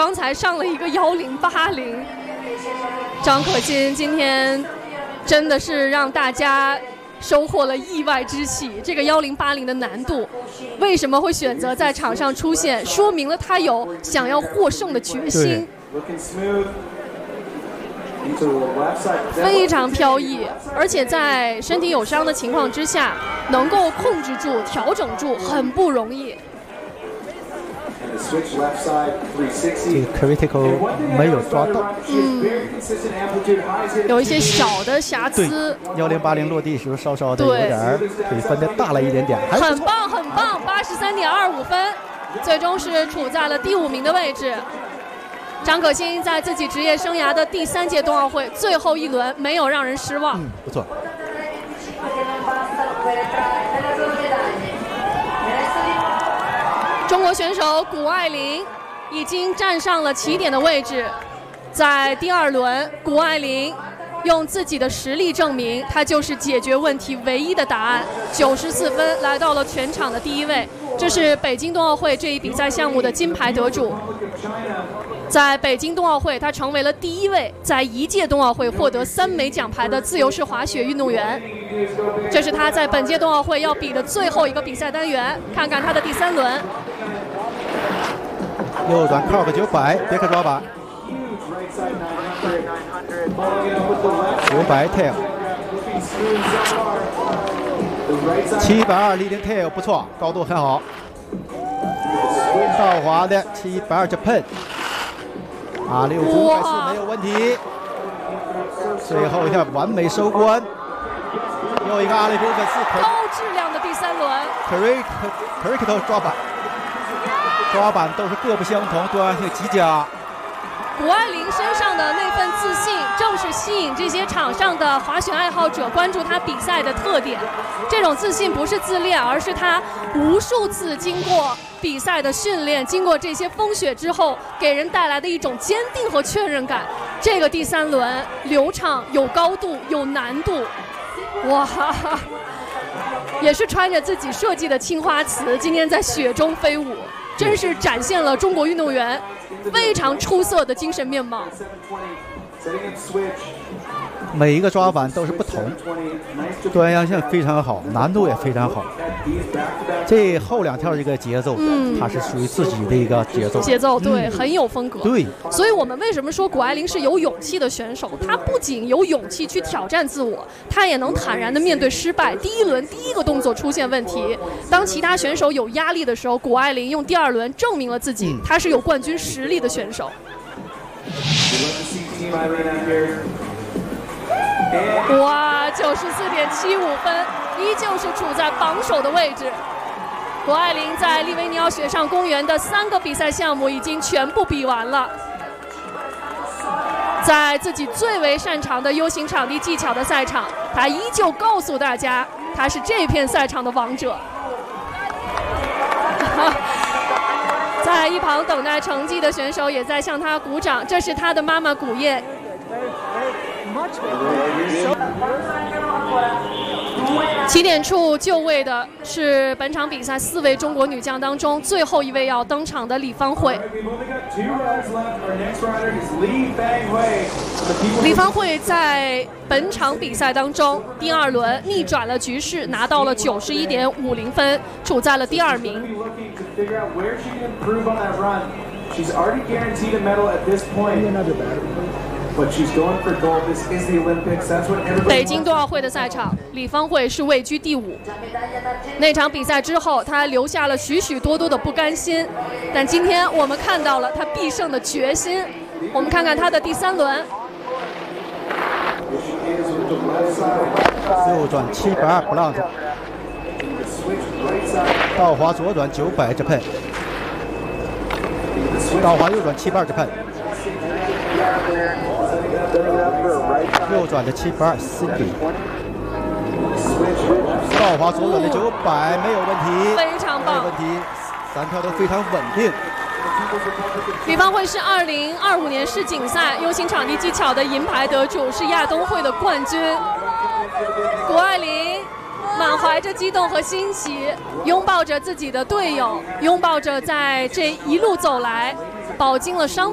刚才上了一个1080。张可欣今天真的是让大家收获了意外之喜。这个1080的难度，为什么会选择在场上出现？说明了他有想要获胜的决心。非常飘逸，而且在身体有伤的情况之下，能够控制住、调整住，很不容易。 这个 critical 没有抓到， 有一些小的瑕疵。 1080落地时稍稍的有点腿分的大了一点点， 很棒很棒，83.25分，最终是处在了第5名的位置。张可欣在自己职业生涯的第3届冬奥会最后一轮没有让人失望。 不错。 中国选手谷爱凌已经站上了起点的位置，在第2轮，谷爱凌用自己的实力证明，她就是解决问题唯一的答案。94分来到了全场的第1位，这是北京冬奥会这一比赛项目的金牌得主。在北京冬奥会，她成为了第1位在1届冬奥会获得3枚奖牌的自由式滑雪运动员。这是她在本届冬奥会要比的最后一个比赛单元，看看她的第3轮。 右转靠个900，别克抓把900 tail， 720 leading tail 不错，高度很好。倒滑的720 Japan， 6.4没有问题。最后一下完美收官，又一个阿里布粉4 高质量的第3轮。 Curricular 抓板都是各不相同，多样性极佳。 谷爱凌身上的那份自信，正是吸引这些场上的滑雪爱好者关注她比赛的特点。这种自信不是自恋，而是她无数次经过比赛的训练，经过这些风雪之后，给人带来的一种坚定和确认感。这个第3轮流畅，有高度，有难度，哇！也是穿着自己设计的青花瓷，今天在雪中飞舞。真是展现了中国运动员非常出色的精神面貌。 每一个抓板都是不同，多样性非常好，难度也非常好。这后2跳这个节奏，它是属于自己的一个节奏， 对，很有风格。 对， 所以我们为什么说谷爱凌是有勇气的选手？她不仅有勇气去挑战自我，她也能坦然的面对失败。第1轮第1个动作出现问题，当其他选手有压力的时候，谷爱凌用第2轮证明了自己，她是有冠军实力的选手。哇，94.75分，依旧是处在榜首的位置。谷爱凌在利维尼奥雪上公园的3个比赛项目已经全部比完了，在自己最为擅长的 U 型场地技巧的赛场，她依旧告诉大家，她是这片赛场的王者。在一旁等待成绩的选手也在向她鼓掌，这是她的妈妈古燕。起点处就位的是本场比赛4位中国女将当中最后一位要登场的李芳慧。李芳慧在本场比赛当中第2轮逆转了局势，拿到了91.50分，处在了第2名。北京冬奥会的赛场，李芳慧是位居第5。那场比赛之后，她留下了许许多多的不甘心，但今天我们看到了她必胜的决心。我们看看她的第3轮， 右转720 blunt， 倒滑左转900 Japan， 倒滑右转720 Japan。右转的720 Cindy， 倒滑左转的900没有问题， 非常棒， 没有问题，3跳都非常稳定。 李芳慧是2025年世锦赛 U 型场地技巧的银牌得主，是亚冬会的冠军。谷爱凌满怀着激动和欣喜，拥抱着自己的队友，拥抱着在这一路走来饱经了伤